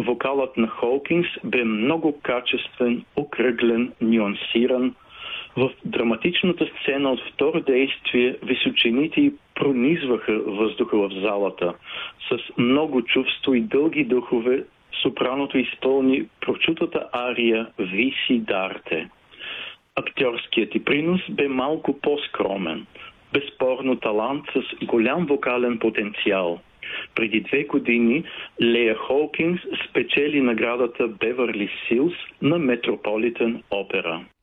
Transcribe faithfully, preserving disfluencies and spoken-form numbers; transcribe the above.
вокалът на Хоукинс бе много качествен, окръглен, нюансиран. В драматичната сцена от второ действие височините й пронизваха въздуха в залата. С много чувство и дълги духове сопраното изпълни прочутата ария «Виси Дарте». Актьорският й принос бе малко по-скромен. Безспорно талант с голям вокален потенциал. Преди две години Лея Хоукинс спечели наградата Беверли Силс на Метрополитен опера.